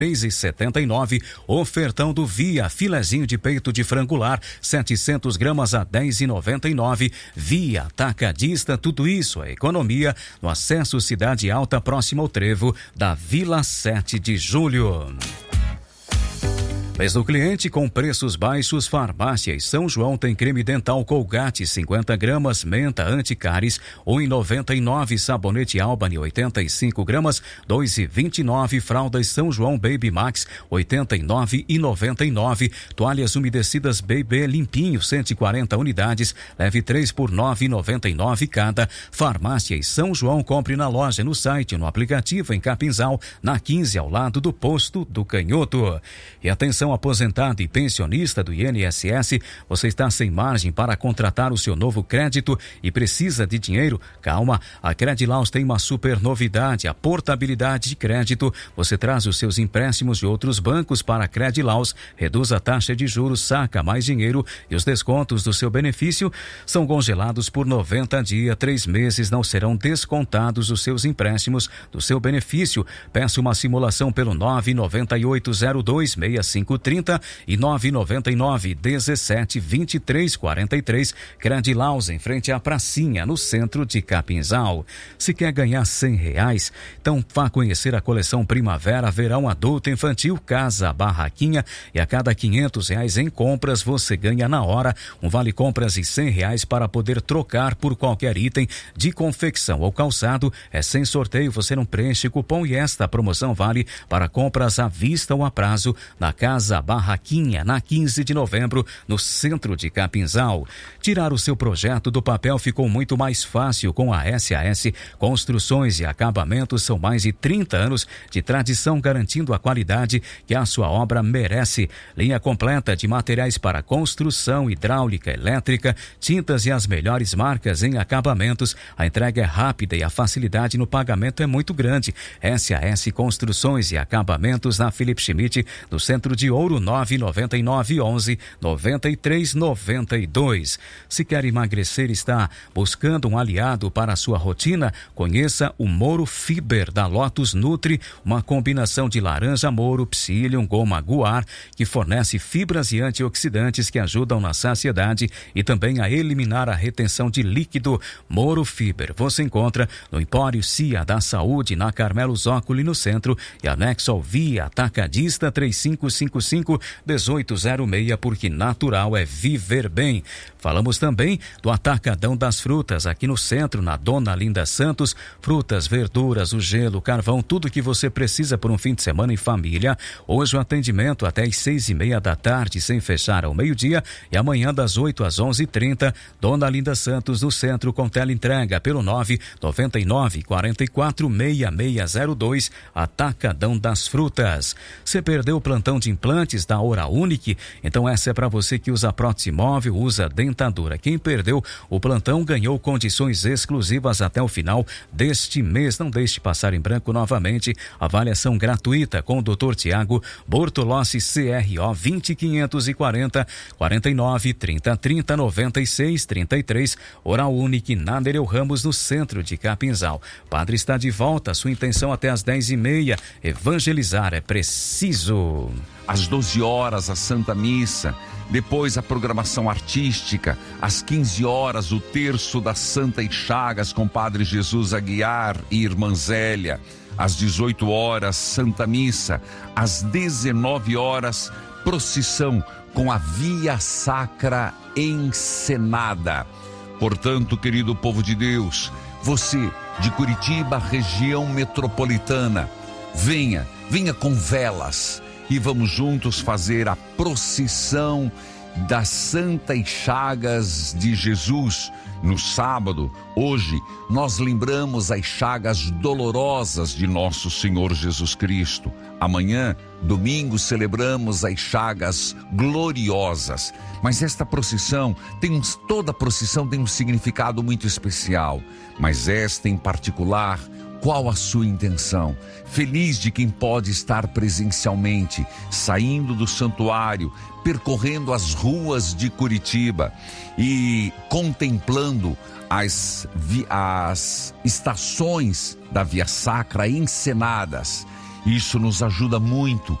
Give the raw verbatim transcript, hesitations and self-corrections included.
três e setenta e nove. Ofertão do Via, filezinho de peito de frangular, setecentos gramas a dez e noventa e nove. Via Atacadista, tudo isso é economia no acesso Cidade Alta, próximo ao trevo da Vila sete de Julho. Mês do cliente com preços baixos. Farmácia e São João tem creme dental Colgate cinquenta gramas, menta anticáries um e noventa e nove, sabonete Albany oitenta e cinco gramas dois e vinte e nove, fraldas São João Baby Max oitenta e nove e noventa e nove, toalhas umedecidas Baby Limpinho cento e quarenta unidades, leve três por nove e noventa e nove cada. Farmácia e São João, compre na loja, no site, no aplicativo em Capinzal, na quinze, ao lado do posto do Canhoto. E atenção, aposentado e pensionista do I N S S, você está sem margem para contratar o seu novo crédito e precisa de dinheiro? Calma, a Credilaus tem uma super novidade, a portabilidade de crédito. Você traz os seus empréstimos de outros bancos para a Credilaus, reduz a taxa de juros, saca mais dinheiro e os descontos do seu benefício são congelados por noventa dias, três meses não serão descontados os seus empréstimos do seu benefício. Peça uma simulação pelo nove nove oito zero dois seis cinco trinta e nove nove nove dezessete vinte e três quarenta e três. Credilaus, em frente à pracinha, no centro de Capinzal. Se quer ganhar cem reais, então vá conhecer a coleção Primavera, Verão Adulto Infantil Casa Barraquinha, e a cada quinhentos reais em compras você ganha na hora um vale compras de cem reais para poder trocar por qualquer item de confecção ou calçado. É sem sorteio, você não preenche cupom e esta promoção vale para compras à vista ou a prazo na Casa Barraquinha, na quinze de novembro, no centro de Capinzal. Tirar o seu projeto do papel ficou muito mais fácil com a S A S Construções e Acabamentos. São mais de trinta anos de tradição, garantindo a qualidade que a sua obra merece. Linha completa de materiais para construção, hidráulica, elétrica, tintas e as melhores marcas em acabamentos. A entrega é rápida e a facilidade no pagamento é muito grande. S A S Construções e Acabamentos, na Felipe Schmidt, no centro de Ouro, nove nove nove onze noventa e três noventa e dois. Se quer emagrecer e está buscando um aliado para a sua rotina, conheça o Moro Fiber da Lotus Nutri, uma combinação de laranja Moro, psyllium, goma guar, que fornece fibras e antioxidantes que ajudam na saciedade e também a eliminar a retenção de líquido. Moro Fiber você encontra no Empório Cia da Saúde, na Carmelo Zócoli, no centro, e anexo ao Via Atacadista três cinco cinco cinco um oito zero seis, porque natural é viver bem. Falamos também do Atacadão das Frutas, aqui no centro, na Dona Linda Santos. Frutas, verduras, o gelo, carvão, tudo que você precisa por um fim de semana em família. Hoje o atendimento até às seis e meia da tarde, sem fechar ao meio-dia, e amanhã das oito às onze e trinta. Dona Linda Santos, no centro, com teleentrega pelo nove nove nove quatro quatro seis seis zero dois. Atacadão das Frutas. Você perdeu o plantão de implantes da Hora Unique? Então essa é para você que usa prótese móvel, usa dentadura. Quem perdeu o plantão ganhou condições exclusivas até o final deste mês. Não deixe passar em branco novamente. Avaliação gratuita com o doutor Tiago Bortolossi, C R O vinte quinhentos e quarenta, quarenta e nove, trinta, trinta, noventa e seis, trinta e três. Hora Unique, na Nereu Ramos, no centro de Capinzal. Padre está de volta. Sua intenção até às dez e meia. Evangelizar é preciso. Às doze horas, a Santa Missa. Depois, a programação artística. Às quinze horas, o terço das Santas Chagas com Padre Jesus Aguiar e Irmã Zélia. Às dezoito horas, Santa Missa. Às dezenove horas, procissão com a Via Sacra encenada. Portanto, querido povo de Deus, você de Curitiba, região metropolitana, venha, venha com velas e vamos juntos fazer a procissão das Santas Chagas de Jesus. No sábado, hoje, nós lembramos as chagas dolorosas de nosso Senhor Jesus Cristo. Amanhã, domingo, celebramos as chagas gloriosas. Mas esta procissão, tem um, toda procissão tem um significado muito especial. Mas esta em particular, qual a sua intenção? Feliz de quem pode estar presencialmente, saindo do santuário, percorrendo as ruas de Curitiba e contemplando as, as estações da Via Sacra encenadas. Isso nos ajuda muito